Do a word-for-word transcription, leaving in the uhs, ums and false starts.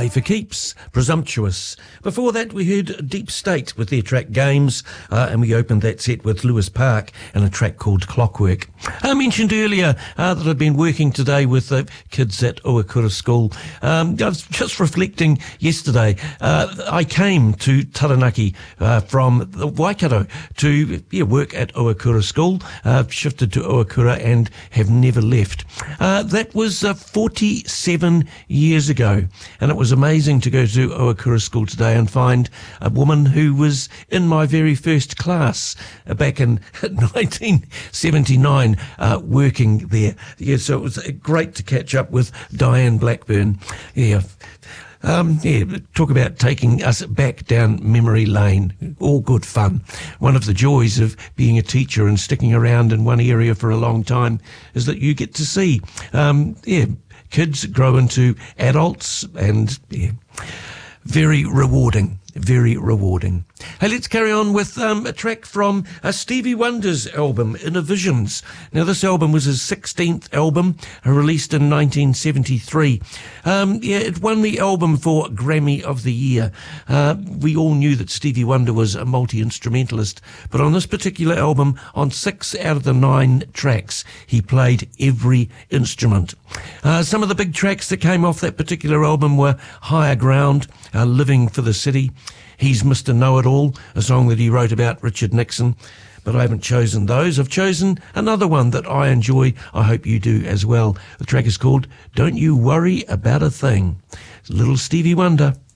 Play for Keeps, Presumptuous. Before that, we heard Deep State with their track Games, uh, and we opened that set with Lewis Park and a track called Clockwork. I mentioned earlier uh, that I've been working today with uh, kids at Owakura School. Um, I was just reflecting yesterday. Uh, I came to Taranaki uh, from the Waikato to yeah, work at Owakura School. Uh, shifted to Owakura and have never left. Uh, that was uh, forty-seven years ago, and it was amazing to go to Owakura School today and find a woman who was in my very first class uh, back in nineteen seventy-nine, uh, working there. Yeah, so it was great to catch up with Diane Blackburn. Yeah. Um, yeah, talk about taking us back down memory lane. All good fun. One of the joys of being a teacher and sticking around in one area for a long time is that you get to see, um, yeah, kids grow into adults, and yeah, very rewarding. Very rewarding. Hey, let's carry on with um, a track from uh, Stevie Wonder's album, Inner Visions. Now, this album was his sixteenth album, uh, released in nineteen seventy-three. Um, yeah, it won the album for Grammy of the Year. Uh, we all knew that Stevie Wonder was a multi-instrumentalist, but on this particular album, on six out of the nine tracks, he played every instrument. Uh, some of the big tracks that came off that particular album were Higher Ground, uh, Living for the City, He's Mister Know-It-All, a song that he wrote about Richard Nixon. But I haven't chosen those. I've chosen another one that I enjoy. I hope you do as well. The track is called Don't You Worry About a Thing. It's little Stevie Wonder